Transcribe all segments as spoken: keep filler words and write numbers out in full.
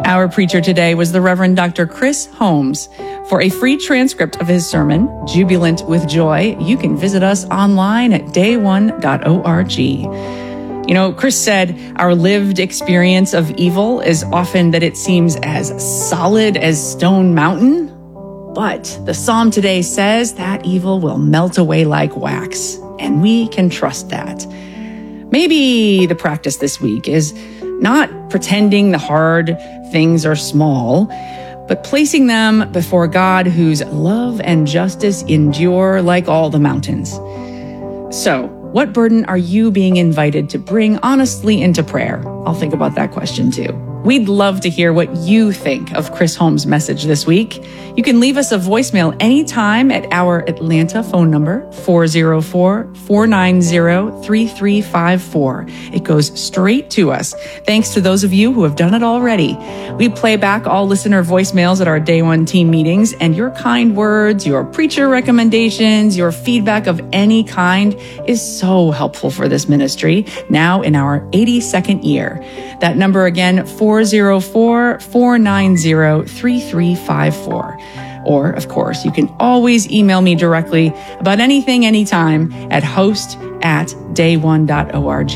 Our preacher today was the Reverend Doctor Chris Holmes. For a free transcript of his sermon, Jubilant with Joy, you can visit us online at day one dot org. You know, Chris said, our lived experience of evil is often that it seems as solid as Stone Mountain. But the psalm today says that evil will melt away like wax, and we can trust that. Maybe the practice this week is not pretending the hard things are small, but placing them before God whose love and justice endure like all the mountains. So, what burden are you being invited to bring honestly into prayer? I'll think about that question too. We'd love to hear what you think of Chris Holmes' message this week. You can leave us a voicemail anytime at our Atlanta phone number, four oh four, four nine oh, three three five four. It goes straight to us. Thanks to those of you who have done it already. We play back all listener voicemails at our Day One team meetings, and your kind words, your preacher recommendations, your feedback of any kind is so helpful for this ministry, now in our eighty-second year. That number again, four oh four, four nine oh, three three five four. Or, of course, you can always email me directly about anything, anytime at host at day one dot org.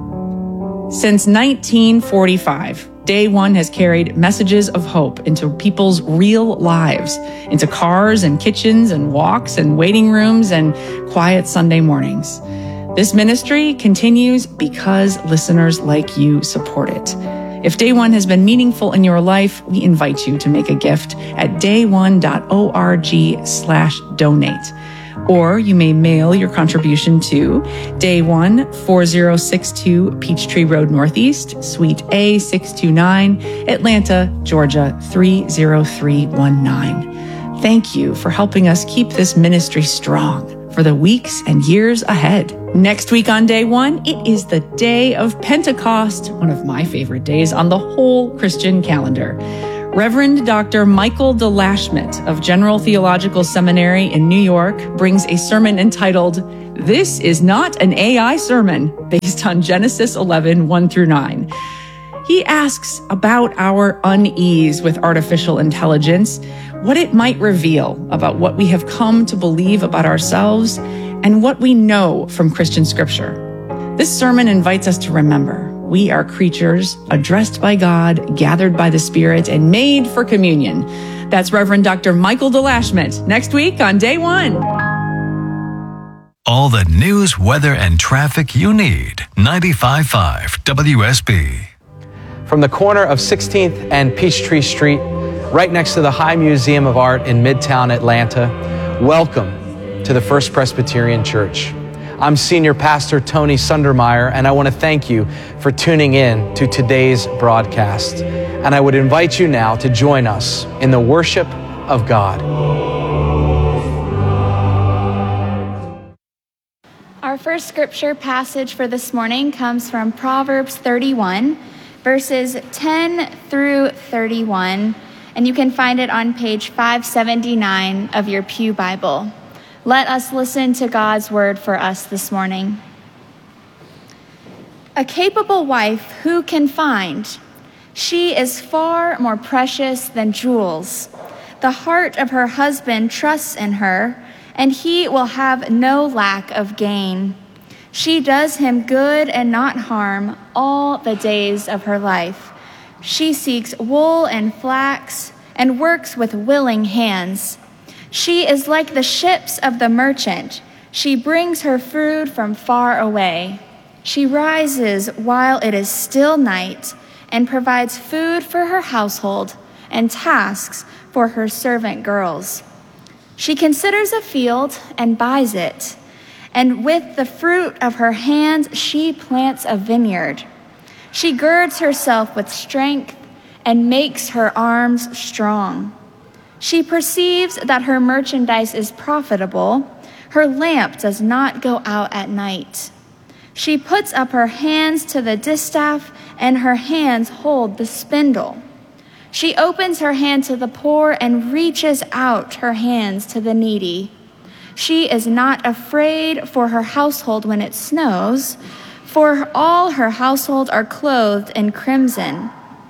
Since nineteen forty-five, Day One has carried messages of hope into people's real lives, into cars and kitchens and walks and waiting rooms and quiet Sunday mornings. This ministry continues because listeners like you support it. If Day One has been meaningful in your life, we invite you to make a gift at day one dot org slash donate. Or you may mail your contribution to Day One, four oh six two Peachtree Road Northeast, Suite A six two nine, Atlanta, Georgia three oh three one nine. Thank you for helping us keep this ministry strong for the weeks and years ahead. Next week on Day One, it is the day of Pentecost, one of my favorite days on the whole Christian calendar. Reverend Doctor Michael DeLashmet of General Theological Seminary in New York brings a sermon entitled, This is Not an A I Sermon, based on Genesis eleven, one through nine. He asks about our unease with artificial intelligence, what it might reveal about what we have come to believe about ourselves, and what we know from Christian scripture. This sermon invites us to remember we are creatures addressed by God, gathered by the Spirit, and made for communion. That's Reverend Doctor Michael DeLashmet next week on Day One. All the news, weather, and traffic you need. ninety-five point five W S B. From the corner of sixteenth and Peachtree Street, right next to the High Museum of Art in Midtown Atlanta, welcome to the First Presbyterian Church. I'm Senior Pastor Tony Sundermeyer, and I want to thank you for tuning in to today's broadcast. And I would invite you now to join us in the worship of God. Our first scripture passage for this morning comes from Proverbs thirty-one, verses ten through thirty-one, and you can find it on page five seventy-nine of your Pew Bible. Let us listen to God's word for us this morning. A capable wife who can find? She is far more precious than jewels. The heart of her husband trusts in her, and he will have no lack of gain. She does him good and not harm all the days of her life. She seeks wool and flax and works with willing hands. She is like the ships of the merchant. She brings her food from far away. She rises while it is still night and provides food for her household and tasks for her servant girls. She considers a field and buys it, and with the fruit of her hands she plants a vineyard. She girds herself with strength and makes her arms strong. She perceives that her merchandise is profitable. Her lamp does not go out at night. She puts up her hands to the distaff, and her hands hold the spindle. She opens her hand to the poor and reaches out her hands to the needy. She is not afraid for her household when it snows, for all her household are clothed in crimson.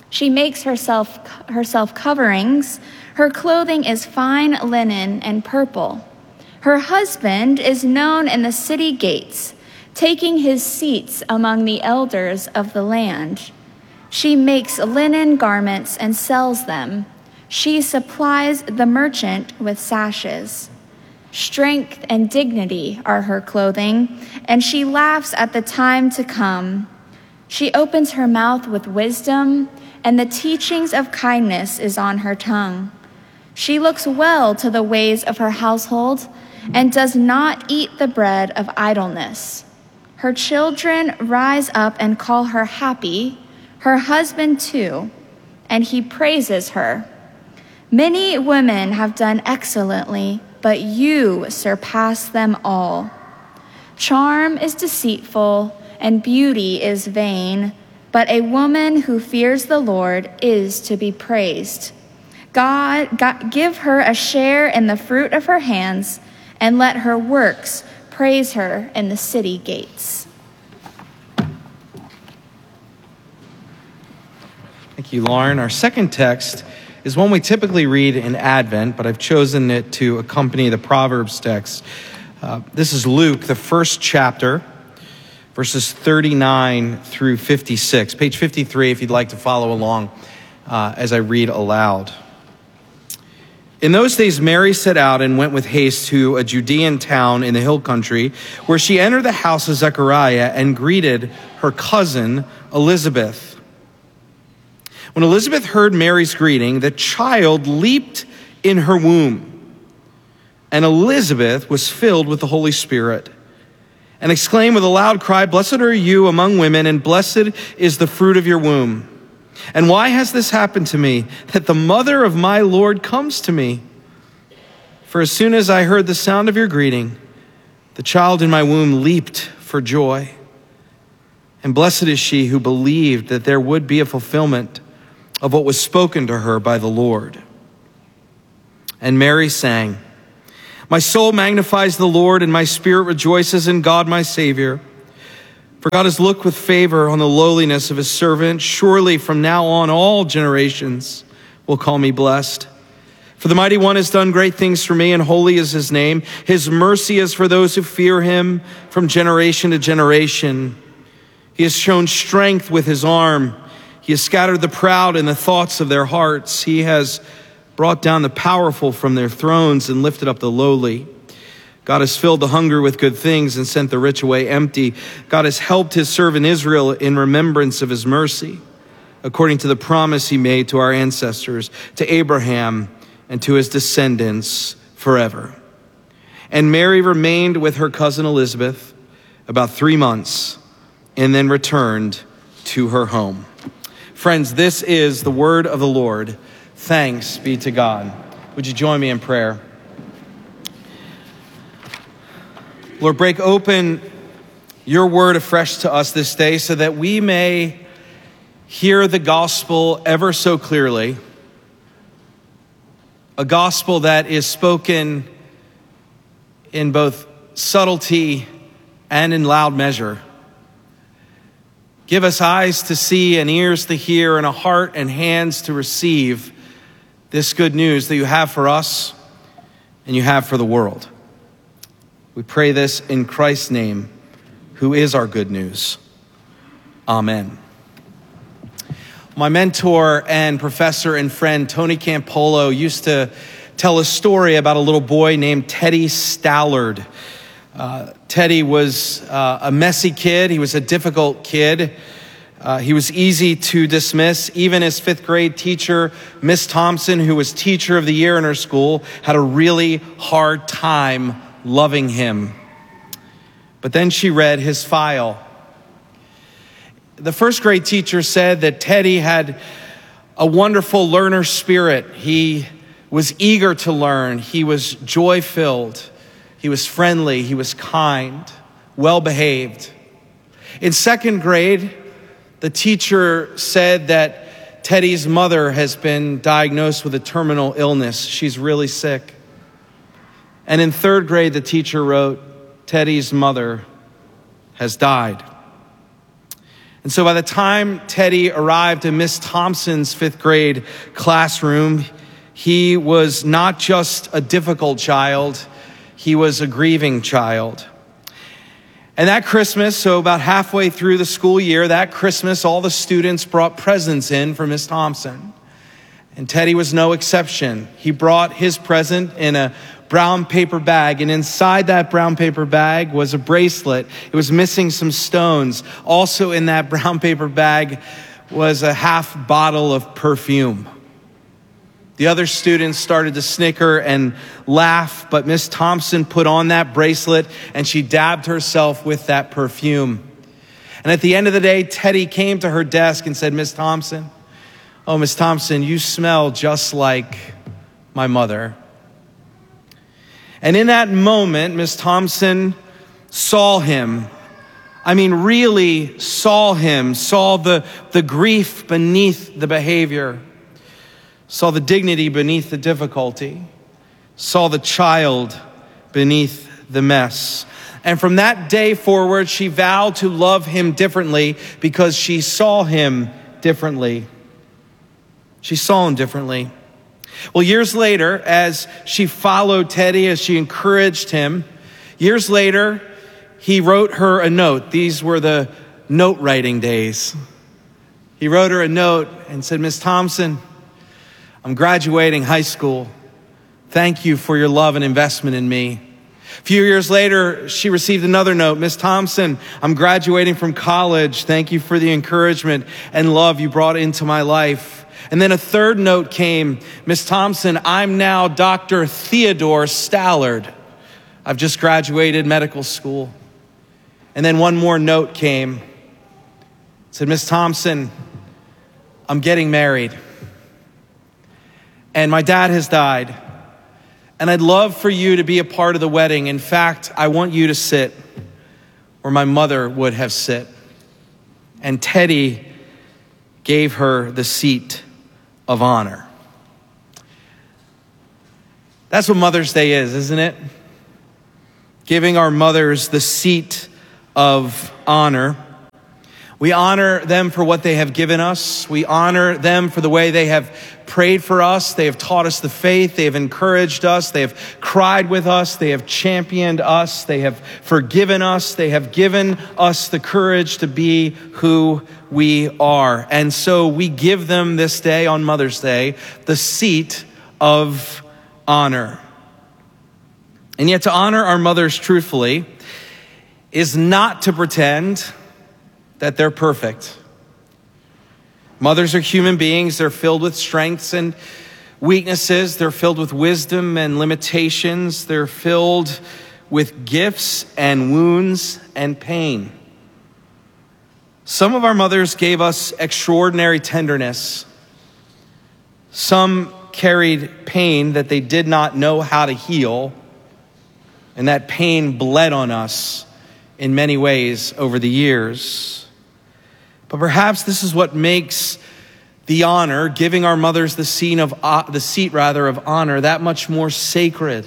She makes herself, herself coverings. Her clothing is fine linen and purple. Her husband is known in the city gates, taking his seats among the elders of the land. She makes linen garments and sells them. She supplies the merchant with sashes. Strength and dignity are her clothing, and she laughs at the time to come. She opens her mouth with wisdom, and the teachings of kindness is on her tongue. She looks well to the ways of her household and does not eat the bread of idleness. Her children rise up and call her happy, her husband too, and he praises her. Many women have done excellently, but you surpass them all. Charm is deceitful and beauty is vain, but a woman who fears the Lord is to be praised. God, God, give her a share in the fruit of her hands, and let her works praise her in the city gates. Thank you, Lauren. Our second text is one we typically read in Advent, but I've chosen it to accompany the Proverbs text. Uh, this is Luke, the first chapter, verses thirty-nine through fifty-six. Page fifty-three, if you'd like to follow along uh, as I read aloud. In those days, Mary set out and went with haste to a Judean town in the hill country, where she entered the house of Zechariah and greeted her cousin Elizabeth. When Elizabeth heard Mary's greeting, the child leaped in her womb, and Elizabeth was filled with the Holy Spirit, and exclaimed with a loud cry, "Blessed are you among women, and blessed is the fruit of your womb. And why has this happened to me, that the mother of my Lord comes to me? For as soon as I heard the sound of your greeting, the child in my womb leaped for joy. And blessed is she who believed that there would be a fulfillment of what was spoken to her by the Lord." And Mary sang, "My soul magnifies the Lord, and my spirit rejoices in God my Savior. For God has looked with favor on the lowliness of his servant. Surely from now on all generations will call me blessed. For the Mighty One has done great things for me, and holy is his name. His mercy is for those who fear him from generation to generation. He has shown strength with his arm. He has scattered the proud in the thoughts of their hearts. He has brought down the powerful from their thrones and lifted up the lowly. God has filled the hungry with good things and sent the rich away empty. God has helped his servant Israel in remembrance of his mercy, according to the promise he made to our ancestors, to Abraham and to his descendants forever." And Mary remained with her cousin Elizabeth about three months and then returned to her home. Friends, this is the word of the Lord. Thanks be to God. Would you join me in prayer? Lord, break open your word afresh to us this day so that we may hear the gospel ever so clearly, a gospel that is spoken in both subtlety and in loud measure. Give us eyes to see and ears to hear and a heart and hands to receive this good news that you have for us and you have for the world. We pray this in Christ's name, who is our good news. Amen. My mentor and professor and friend, Tony Campolo, used to tell a story about a little boy named Teddy Stallard. Uh, Teddy was uh, a messy kid. He was a difficult kid. Uh, he was easy to dismiss. Even his fifth grade teacher, Miss Thompson, who was teacher of the year in her school, had a really hard time loving him. But then she read his file. The first grade teacher said that Teddy had a wonderful learner spirit. He was eager to learn. He was joy-filled. He was friendly. He was kind, well-behaved. In second grade, the teacher said that Teddy's mother has been diagnosed with a terminal illness. She's really sick. And in third grade, the teacher wrote, Teddy's mother has died. And so by the time Teddy arrived in Miss Thompson's fifth grade classroom, he was not just a difficult child, he was a grieving child. And that Christmas, so about halfway through the school year, that Christmas, all the students brought presents in for Miss Thompson. And Teddy was no exception. He brought his present in a brown paper bag, and inside that brown paper bag was a bracelet. It was missing some stones. Also in that brown paper bag was a half bottle of perfume. The other students started to snicker and laugh, but Miss Thompson put on that bracelet and she dabbed herself with that perfume. And at the end of the day, Teddy came to her desk and said, "Miss Thompson, oh, Miss Thompson, you smell just like my mother." And in that moment, Miss Thompson saw him. I mean, really saw him, saw the, the grief beneath the behavior, saw the dignity beneath the difficulty, saw the child beneath the mess. And from that day forward, she vowed to love him differently because she saw him differently. She saw him differently. Well, years later, as she followed Teddy, as she encouraged him, years later, he wrote her a note. These were the note writing days. He wrote her a note and said, "Miss Thompson, I'm graduating high school. Thank you for your love and investment in me." A few years later, she received another note. "Miss Thompson, I'm graduating from college. Thank you for the encouragement and love you brought into my life." And then a third note came. "Miss Thompson, I'm now Doctor Theodore Stallard. I've just graduated medical school." And then one more note came. It said, "Miss Thompson, I'm getting married. And my dad has died. And I'd love for you to be a part of the wedding. In fact, I want you to sit where my mother would have sit." And Teddy gave her the seat of honor. That's what Mother's Day is, isn't it? Giving our mothers the seat of honor. We honor them for what they have given us. We honor them for the way they have prayed for us. They have taught us the faith. They have encouraged us. They have cried with us. They have championed us. They have forgiven us. They have given us the courage to be who we are. And so we give them this day, on Mother's Day, the seat of honor. And yet to honor our mothers truthfully is not to pretend that they're perfect. Mothers are human beings. They're filled with strengths and weaknesses. They're filled with wisdom and limitations. They're filled with gifts and wounds and pain. Some of our mothers gave us extraordinary tenderness. Some carried pain that they did not know how to heal, and that pain bled on us in many ways over the years. But perhaps this is what makes the honor, giving our mothers the seat of uh, the seat rather of honor, that much more sacred.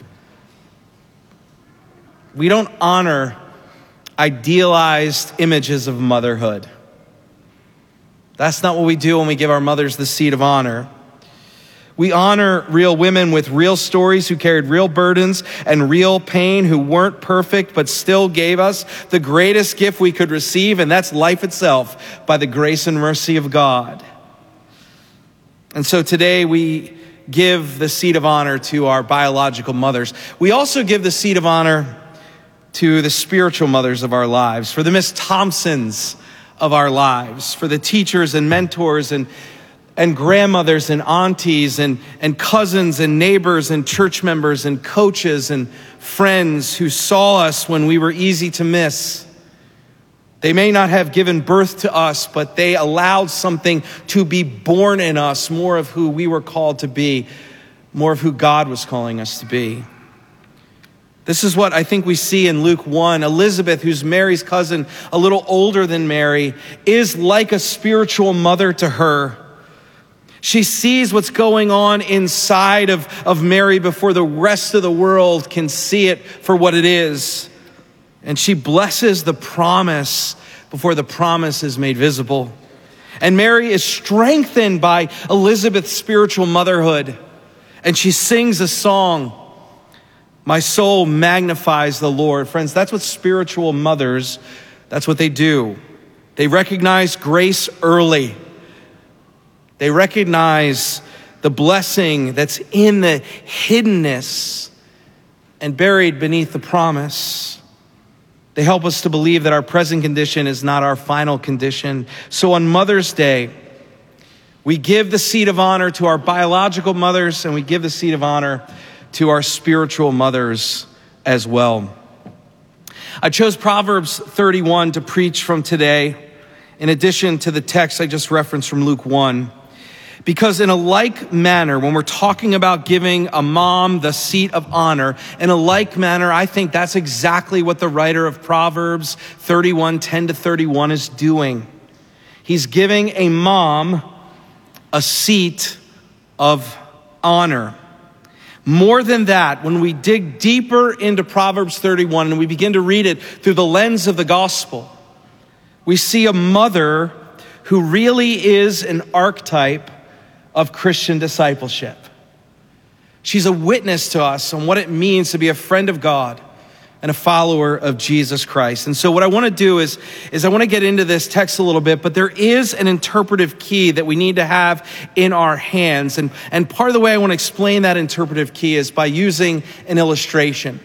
We don't honor idealized images of motherhood. That's not what we do when we give our mothers the seat of honor. We honor real women with real stories who carried real burdens and real pain, who weren't perfect but still gave us the greatest gift we could receive, and that's life itself by the grace and mercy of God. And so today we give the seat of honor to our biological mothers. We also give the seat of honor to the spiritual mothers of our lives, for the Miss Thompsons of our lives, for the teachers and mentors and and grandmothers and aunties and, and cousins and neighbors and church members and coaches and friends who saw us when we were easy to miss. They may not have given birth to us, but they allowed something to be born in us, more of who we were called to be, more of who God was calling us to be. This is what I think we see in Luke one. Elizabeth, who's Mary's cousin, a little older than Mary, is like a spiritual mother to her. She sees what's going on inside of, of Mary before the rest of the world can see it for what it is. And she blesses the promise before the promise is made visible. And Mary is strengthened by Elizabeth's spiritual motherhood. And she sings a song, "My soul magnifies the Lord." Friends, that's what spiritual mothers, that's what they do. They recognize grace early. They recognize the blessing that's in the hiddenness and buried beneath the promise. They help us to believe that our present condition is not our final condition. So on Mother's Day, we give the seat of honor to our biological mothers, and we give the seat of honor to our spiritual mothers as well. I chose Proverbs thirty-one to preach from today, in addition to the text I just referenced from Luke one. Because in a like manner, when we're talking about giving a mom the seat of honor, in a like manner, I think that's exactly what the writer of Proverbs thirty-one, ten to thirty-one is doing. He's giving a mom a seat of honor. More than that, when we dig deeper into Proverbs thirty-one and we begin to read it through the lens of the gospel, we see a mother who really is an archetype of Christian discipleship. She's a witness to us on what it means to be a friend of God and a follower of Jesus Christ. And so what I want to do is, is I want to get into this text a little bit, but there is an interpretive key that we need to have in our hands. And, and part of the way I want to explain that interpretive key is by using an illustration.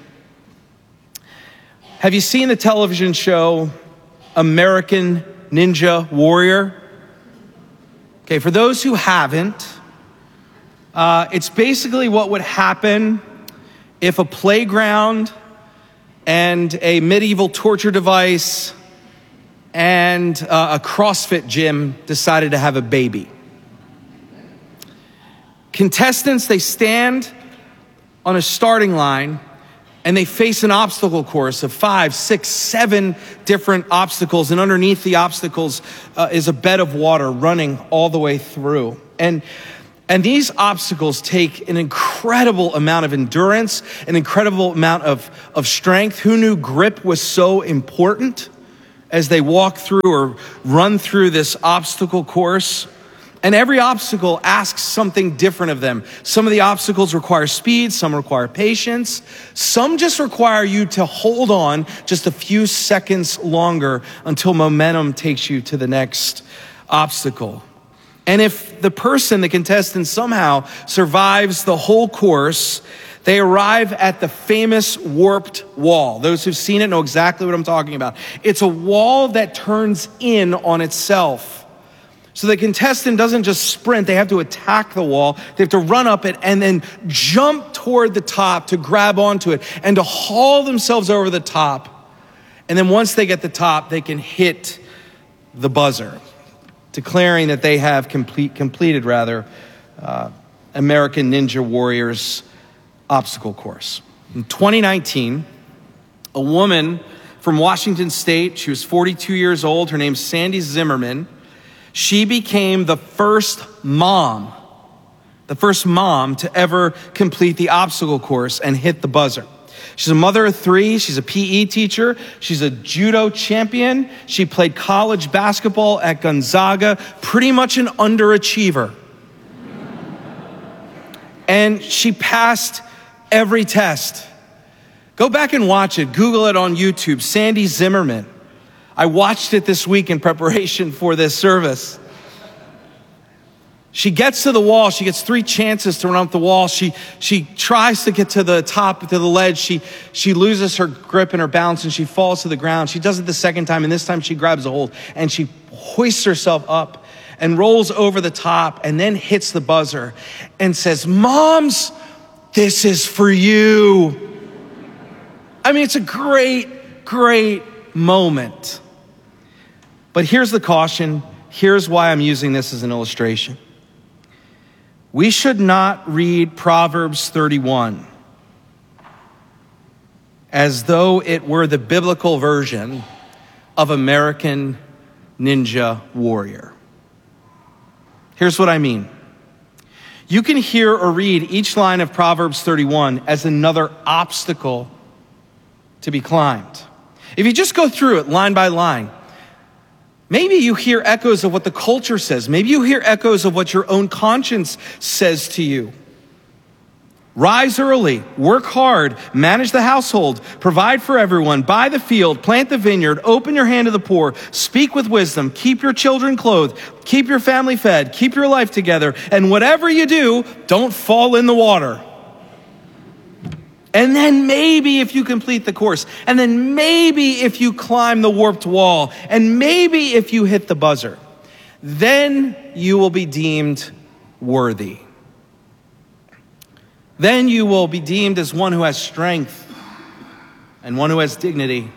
Have you seen the television show American Ninja Warrior? Okay, for those who haven't, uh, it's basically what would happen if a playground and a medieval torture device and uh, a CrossFit gym decided to have a baby. Contestants, they stand on a starting line and they face an obstacle course of five, six, seven different obstacles. And underneath the obstacles uh, is a bed of water running all the way through. And, and these obstacles take an incredible amount of endurance, an incredible amount of, of strength. Who knew grip was so important as they walk through or run through this obstacle course? And every obstacle asks something different of them. Some of the obstacles require speed, some require patience. Some just require you to hold on just a few seconds longer until momentum takes you to the next obstacle. And if the person, the contestant, somehow survives the whole course, they arrive at the famous warped wall. Those who've seen it know exactly what I'm talking about. It's a wall that turns in on itself. So the contestant doesn't just sprint, they have to attack the wall. They have to run up it and then jump toward the top to grab onto it and to haul themselves over the top. And then once they get the top, they can hit the buzzer, declaring that they have complete, completed rather, uh, American Ninja Warrior's obstacle course. In twenty nineteen, a woman from Washington State, she was forty-two years old, her name's Sandy Zimmerman. She became the first mom, the first mom to ever complete the obstacle course and hit the buzzer. She's a mother of three. She's a P E teacher. She's a judo champion. She played college basketball at Gonzaga, pretty much an underachiever. And she passed every test. Go back and watch it. Google it on YouTube, Sandy Zimmerman. I watched it this week in preparation for this service. She gets to the wall. She gets three chances to run up the wall. She she tries to get to the top, to the ledge. She she loses her grip and her balance, and she falls to the ground. She does it the second time, and this time she grabs a hold, and she hoists herself up and rolls over the top and then hits the buzzer and says, "Moms, this is for you." I mean, it's a great, great moment. But here's the caution. Here's why I'm using this as an illustration. We should not read Proverbs thirty-one as though it were the biblical version of American Ninja Warrior. Here's what I mean. You can hear or read each line of Proverbs thirty-one as another obstacle to be climbed. If you just go through it line by line, Maybe you hear echoes of what the culture says. Maybe you hear echoes of what your own conscience says to you. Rise early, work hard, manage the household, provide for everyone, buy the field, plant the vineyard, open your hand to the poor, speak with wisdom, keep your children clothed, keep your family fed, keep your life together, and whatever you do, don't fall in the water. And then maybe if you complete the course, and then maybe if you climb the warped wall, and maybe if you hit the buzzer, then you will be deemed worthy. Then you will be deemed as one who has strength and one who has dignity.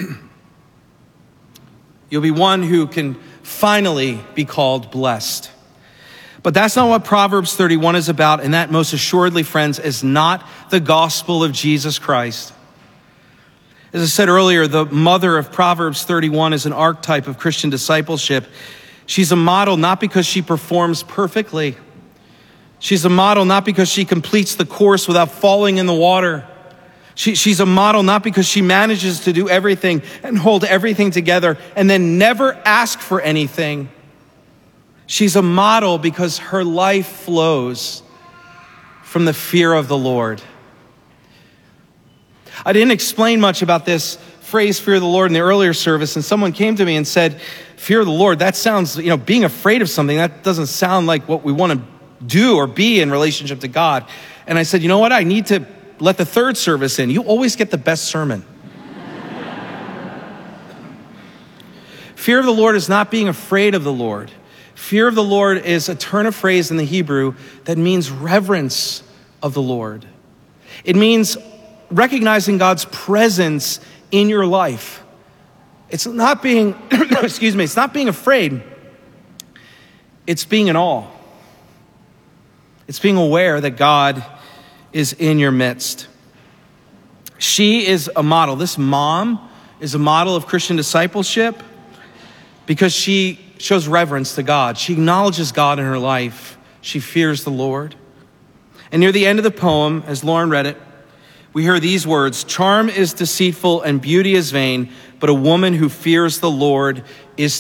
You'll be one who can finally be called blessed. But that's not what Proverbs thirty-one is about, and that most assuredly, friends, is not the gospel of Jesus Christ. As I said earlier, the mother of Proverbs thirty-one is an archetype of Christian discipleship. She's a model not because she performs perfectly. She's a model not because she completes the course without falling in the water. She, she's a model not because she manages to do everything and hold everything together and then never ask for anything. She's a model because her life flows from the fear of the Lord. I didn't explain much about this phrase, fear of the Lord, in the earlier service, and someone came to me and said, fear of the Lord, that sounds, you know, being afraid of something, that doesn't sound like what we want to do or be in relationship to God. And I said, you know what? I need to let the third service in. You always get the best sermon. Fear of the Lord is not being afraid of the Lord. Fear of the Lord is a turn of phrase in the Hebrew that means reverence of the Lord. It means recognizing God's presence in your life. It's not being, excuse me, it's not being afraid. It's being in awe. It's being aware that God is in your midst. She is a model. This mom is a model of Christian discipleship because she shows reverence to God. She acknowledges God in her life. She fears the Lord. And near the end of the poem, as Lauren read it, we hear these words, charm is deceitful and beauty is vain, but a woman who fears the Lord is